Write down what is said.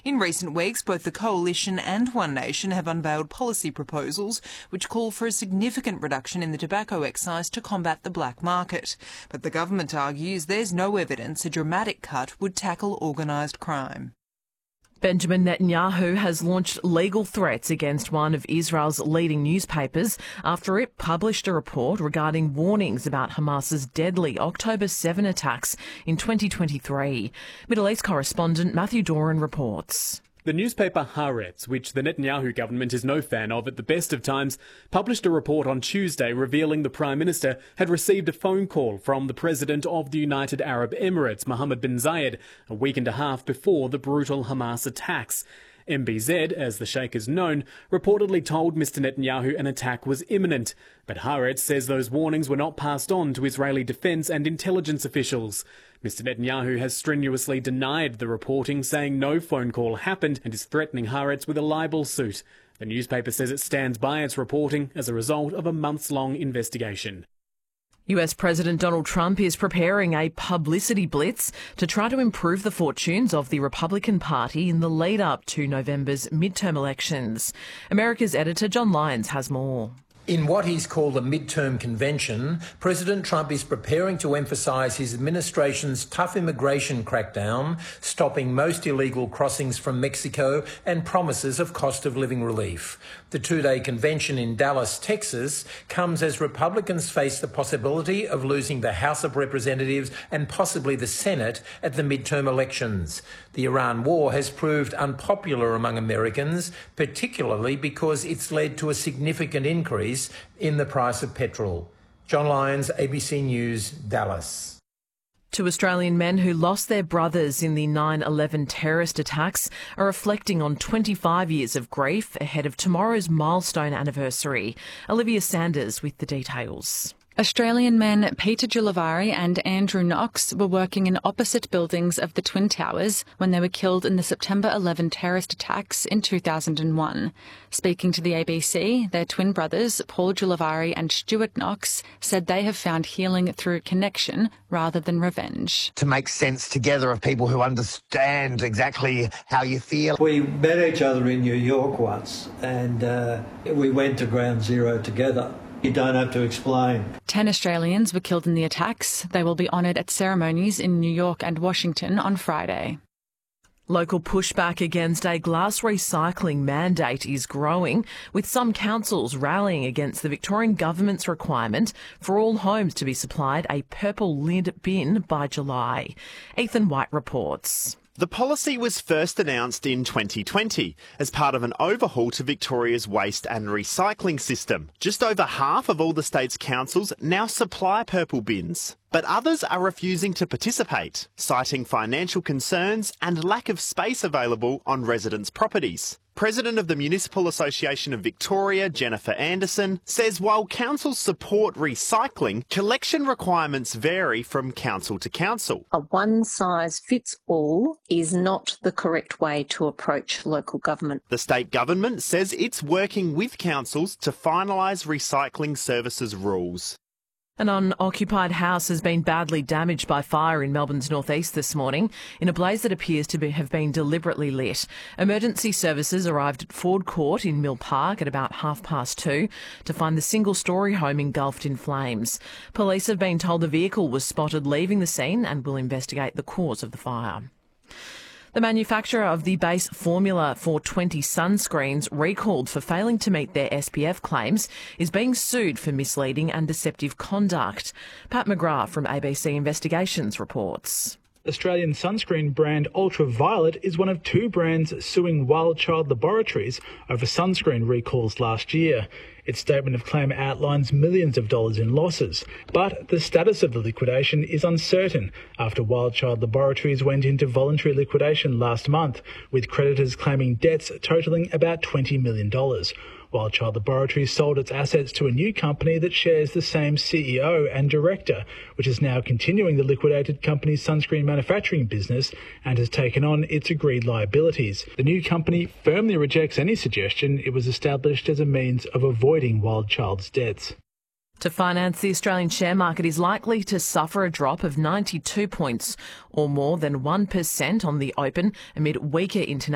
In recent weeks, both the Coalition and One Nation have unveiled policy proposals which call for a significant reduction in the tobacco excise to combat the black market. But the government argues there's no evidence a dramatic cut would tackle organised crime. Benjamin Netanyahu has launched legal threats against one of Israel's leading newspapers after it published a report regarding warnings about Hamas's deadly October 7 attacks in 2023. Middle East correspondent Matthew Doran reports. The newspaper Haaretz, which the Netanyahu government is no fan of at the best of times, published a report on Tuesday revealing the Prime Minister had received a phone call from the President of the United Arab Emirates, Mohammed bin Zayed, a week and a half before the brutal Hamas attacks. MBZ, as the Sheikh is known, reportedly told Mr Netanyahu an attack was imminent, but Haaretz says those warnings were not passed on to Israeli defence and intelligence officials. Mr Netanyahu has strenuously denied the reporting, saying no phone call happened and is threatening Haaretz with a libel suit. The newspaper says it stands by its reporting as a result of a months-long investigation. US President Donald Trump is preparing a publicity blitz to try to improve the fortunes of the Republican Party in the lead-up to November's midterm elections. America's editor John Lyons has more. In what he's called a midterm convention, President Trump is preparing to emphasise his administration's tough immigration crackdown, stopping most illegal crossings from Mexico and promises of cost of living relief. The two-day convention in Dallas, Texas, comes as Republicans face the possibility of losing the House of Representatives and possibly the Senate at the midterm elections. The Iran war has proved unpopular among Americans, particularly because it's led to a significant increase in the price of petrol. John Lyons, ABC News, Dallas. Two Australian men who lost their brothers in the 9/11 terrorist attacks are reflecting on 25 years of grief ahead of tomorrow's milestone anniversary. Olivia Sanders with the details. Australian men Peter Giulivari and Andrew Knox were working in opposite buildings of the Twin Towers when they were killed in the September 11 terrorist attacks in 2001. Speaking to the ABC, their twin brothers, Paul Giulivari and Stuart Knox, said they have found healing through connection rather than revenge. To make sense together of people who understand exactly how you feel. We met each other in New York once and we went to Ground Zero together. You don't have to explain. 10 Australians were killed in the attacks. They will be honoured at ceremonies in New York and Washington on Friday. Local pushback against a glass recycling mandate is growing, with some councils rallying against the Victorian government's requirement for all homes to be supplied a purple lid bin by July. Ethan White reports. The policy was first announced in 2020 as part of an overhaul to Victoria's waste and recycling system. Just over half of all the state's councils now supply purple bins, but others are refusing to participate, citing financial concerns and lack of space available on residents' properties. President of the Municipal Association of Victoria, Jennifer Anderson, says while councils support recycling, collection requirements vary from council to council. A one-size-fits-all is not the correct way to approach local government. The state government says it's working with councils to finalise recycling services rules. An unoccupied house has been badly damaged by fire in Melbourne's northeast this morning in a blaze that appears to have been deliberately lit. Emergency services arrived at Ford Court in Mill Park at about 2:30 to find the single-storey home engulfed in flames. Police have been told the vehicle was spotted leaving the scene and will investigate the cause of the fire. The manufacturer of the base formula for 20 sunscreens recalled for failing to meet their SPF claims is being sued for misleading and deceptive conduct. Pat McGrath from ABC Investigations reports. Australian sunscreen brand Ultraviolet is one of two brands suing Wild Child Laboratories over sunscreen recalls last year. Its statement of claim outlines millions of dollars in losses, but the status of the liquidation is uncertain after Wild Child Laboratories went into voluntary liquidation last month, with creditors claiming debts totalling about $20 million. Wild Child Laboratories sold its assets to a new company that shares the same CEO and director, which is now continuing the liquidated company's sunscreen manufacturing business and has taken on its agreed liabilities. The new company firmly rejects any suggestion it was established as a means of avoiding Wild Child's debts. To finance, the Australian share market is likely to suffer a drop of 92 points or more than 1% on the open amid weaker international